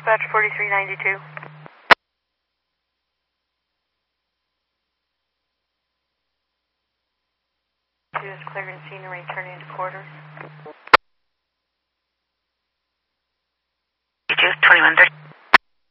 Dispatch 4392. Is clearing scene and returning to quarters. 2113.